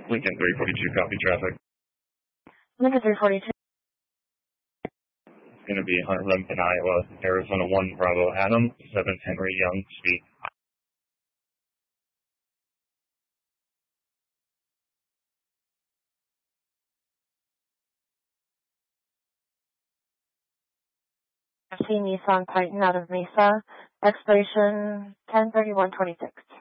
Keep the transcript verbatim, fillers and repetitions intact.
Lincoln three forty-two, copy traffic. Lincoln three forty-two. It's going to be Hunter Remington, Iowa, Arizona one, Bravo Adam, seven Henry Young, speed. Nissan Titan out of Mesa, expiration ten thirty-one twenty-six.